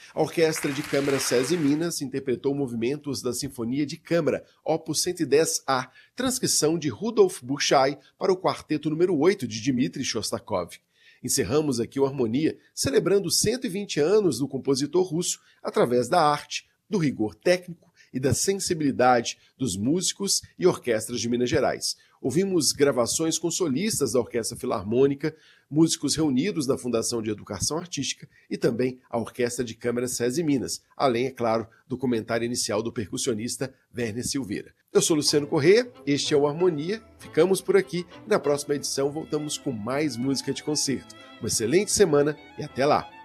A Orquestra de Câmara SESI Minas interpretou movimentos da Sinfonia de Câmara, Opus 110A, transcrição de Rudolf Burchai para o quarteto número 8 de Dmitri Shostakovich. Encerramos aqui o Harmonia, celebrando 120 anos do compositor russo através da arte, do rigor técnico e da sensibilidade dos músicos e orquestras de Minas Gerais. Ouvimos gravações com solistas da Orquestra Filarmônica, músicos reunidos na Fundação de Educação Artística e também a Orquestra de Câmara SESI Minas, além, é claro, do comentário inicial do percussionista Werner Silveira. Eu sou Luciano Corrêa, este é o Harmonia, ficamos por aqui e na próxima edição voltamos com mais música de concerto. Uma excelente semana e até lá!